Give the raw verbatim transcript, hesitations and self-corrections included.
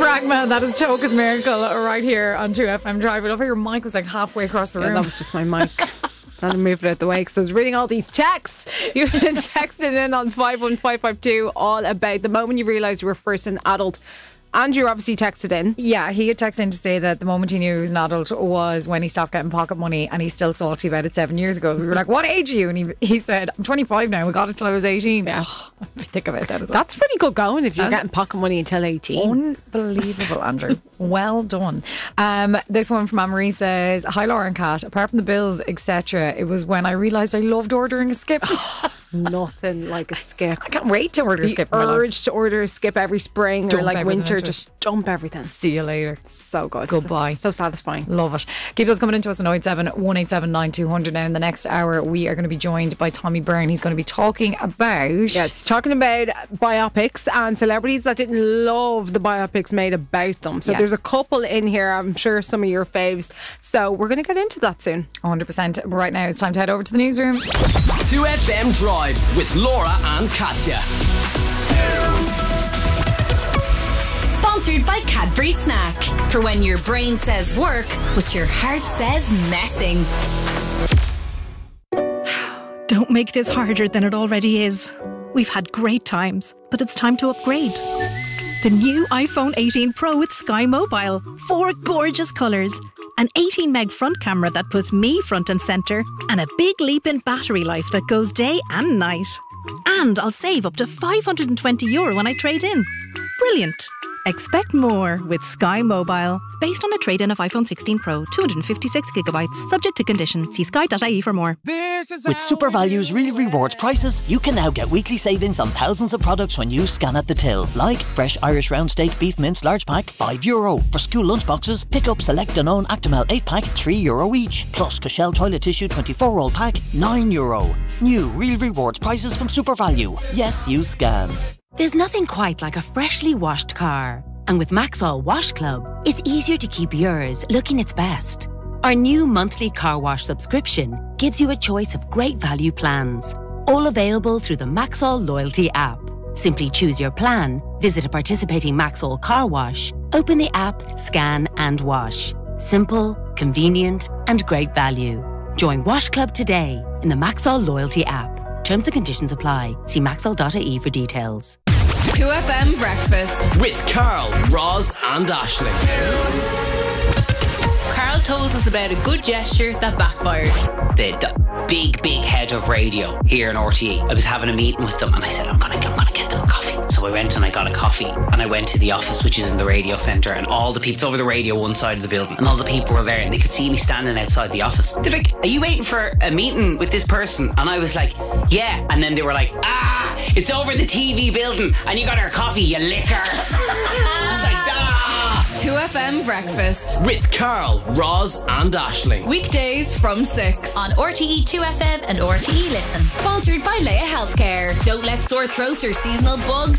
Ragma, that is Toka's Miracle right here on two F M Drive. I love how your mic was like halfway across the room. Yeah, that was just my mic. Trying to move it out the way because I was reading all these texts. You texted in on five one five five two all about the moment you realised you were first an adult. Andrew obviously texted in. Yeah, he had texted in to say that the moment he knew he was an adult was when he stopped getting pocket money, and he's still salty about it seven years ago. We were like, what age are you? And he, he said, I'm twenty-five now. We got it till I was eighteen. Yeah. Oh, think about that as well. That's pretty good going if you're That's getting pocket money until eighteen. Unbelievable, Andrew. Well done. Um, this one from Anne-Marie says, hi Laura and Kat, apart from the bills, et cetera, it was when I realised I loved ordering a skip. Nothing like a skip. I can't wait to order the a skip. The urge to order a skip every spring Dump or like winter, into just dump everything. See you later. So good. Goodbye. So, so satisfying. Love it. Keep those coming into us on oh eight seven, one eight seven, nine two hundred. Now in the next hour we are going to be joined by Tommy Byrne. He's going to be talking about Yes, talking about biopics and celebrities that didn't love the biopics made about them. So yes. There's a couple in here, I'm sure some of your faves. So we're going to get into that soon. one hundred percent. But right now it's time to head over to the newsroom. two F M Drive with Laura and Katya. Sponsored by Cadbury Snack. For when your brain says work, but your heart says messing. Don't make this harder than it already is. We've had great times, but it's time to upgrade. The new iPhone eighteen Pro with Sky Mobile. Four gorgeous colours. An eighteen meg front camera that puts me front and centre. And a big leap in battery life that goes day and night. And I'll save up to five hundred twenty euro when I trade in. Brilliant. Expect more with Sky Mobile. Based on a trade-in of iPhone sixteen Pro, two hundred fifty-six gigabytes. Subject to condition. See sky dot I E for more. With SuperValue's Real Rewards prices, you can now get weekly savings on thousands of products when you scan at the till. Like fresh Irish round steak beef mince large pack, five euro. For school lunchboxes, pick up select Danone Actimel eight pack, three euro each. Plus Cushell toilet tissue twenty-four roll pack, nine euro. New Real Rewards prices from SuperValu. Yes, you scan. There's nothing quite like a freshly washed car. And with Maxol Wash Club, it's easier to keep yours looking its best. Our new monthly car wash subscription gives you a choice of great value plans, all available through the Maxol Loyalty app. Simply choose your plan, visit a participating Maxol car wash, open the app, scan and wash. Simple, convenient and great value. Join Wash Club today in the Maxol Loyalty app. Terms and conditions apply. See maxol dot I E for details. two F M Breakfast with Carl, Roz and Ashling. Carl told us about a good gesture that backfired. The, the big, big head of radio here in R T E. I was having a meeting with them and I said, I'm going to I'm gonna get them a coffee. So I went and I got a coffee and I went to the office, which is in the radio centre, and all the people, it's over the radio one side of the building, and all the people were there and they could see me standing outside the office. They're like, are you waiting for a meeting with this person? And I was like, yeah. And then they were like, ah, it's over the T V building and you got our coffee, you licker. I was like, ah. two F M Breakfast with Carl, Roz and Ashling. Weekdays from six on R T E two F M and R T E Listen. Sponsored by Leia Healthcare. Don't let sore throats or seasonal bugs